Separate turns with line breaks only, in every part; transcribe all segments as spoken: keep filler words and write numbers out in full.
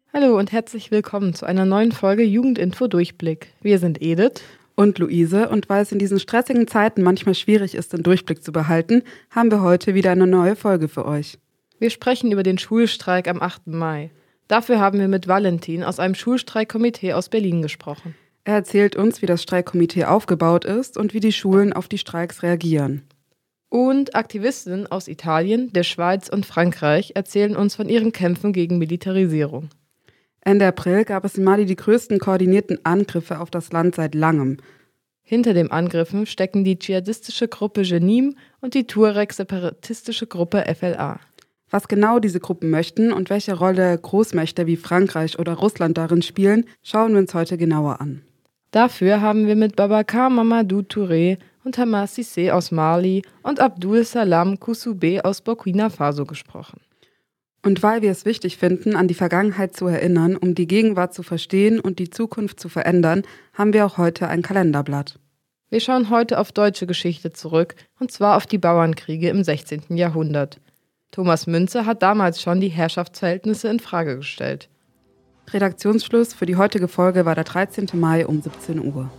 Hallo und herzlich willkommen zu einer neuen Folge Jugendinfo Durchblick. Wir sind Edith
und Luise und weil es in diesen stressigen Zeiten manchmal schwierig ist, den Durchblick zu behalten, haben wir heute wieder eine neue Folge für euch.
Wir sprechen über den Schulstreik am achten Mai. Dafür haben wir mit Valentin aus einem Schulstreikkomitee aus Berlin gesprochen.
Er erzählt uns, wie das Streikkomitee aufgebaut ist und wie die Schulen auf die Streiks reagieren.
Und Aktivistinnen aus Italien, der Schweiz und Frankreich erzählen uns von ihren Kämpfen gegen Militarisierung.
Ende April gab es in Mali die größten koordinierten Angriffe auf das Land seit langem.
Hinter den Angriffen stecken die dschihadistische Gruppe Jenim und die Tuareg-separatistische Gruppe F L A.
Was genau diese Gruppen möchten und welche Rolle Großmächte wie Frankreich oder Russland darin spielen, schauen wir uns heute genauer an.
Dafür haben wir mit Babacar Mamadou Touré und Hamad Cissé aus Mali und Abdul Salam Koussoubé aus Burkina Faso gesprochen.
Und weil wir es wichtig finden, an die Vergangenheit zu erinnern, um die Gegenwart zu verstehen und die Zukunft zu verändern, haben wir auch heute ein Kalenderblatt.
Wir schauen heute auf deutsche Geschichte zurück, und zwar auf die Bauernkriege im sechzehnten Jahrhundert. Thomas Müntzer hat damals schon die Herrschaftsverhältnisse in Frage gestellt.
Redaktionsschluss für die heutige Folge war der dreizehnte Mai um siebzehn Uhr.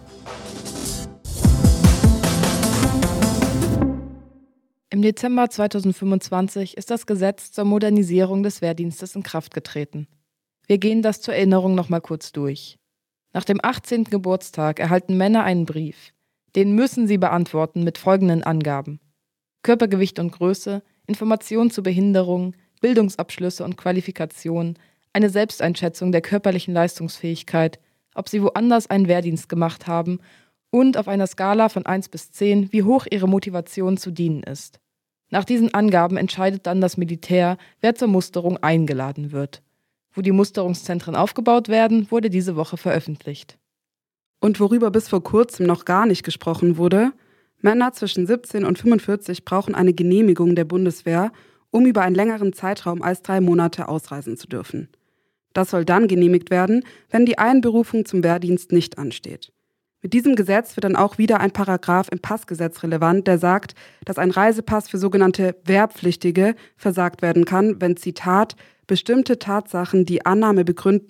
Im Dezember zweitausendfünfundzwanzig ist das Gesetz zur Modernisierung des Wehrdienstes in Kraft getreten. Wir gehen das zur Erinnerung nochmal kurz durch. Nach dem achtzehnten Geburtstag erhalten Männer einen Brief. Den müssen sie beantworten mit folgenden Angaben: Körpergewicht und Größe, Informationen zu Behinderungen, Bildungsabschlüsse und Qualifikationen, eine Selbsteinschätzung der körperlichen Leistungsfähigkeit, ob sie woanders einen Wehrdienst gemacht haben und auf einer Skala von eins bis zehn, wie hoch ihre Motivation zu dienen ist. Nach diesen Angaben entscheidet dann das Militär, wer zur Musterung eingeladen wird. Wo die Musterungszentren aufgebaut werden, wurde diese Woche veröffentlicht.
Und worüber bis vor kurzem noch gar nicht gesprochen wurde: Männer zwischen siebzehn und fünfundvierzig brauchen eine Genehmigung der Bundeswehr, um über einen längeren Zeitraum als drei Monate ausreisen zu dürfen. Das soll dann genehmigt werden, wenn die Einberufung zum Wehrdienst nicht ansteht. Mit diesem Gesetz wird dann auch wieder ein Paragraph im Passgesetz relevant, der sagt, dass ein Reisepass für sogenannte Wehrpflichtige versagt werden kann, wenn, Zitat, bestimmte Tatsachen die Annahme begründen,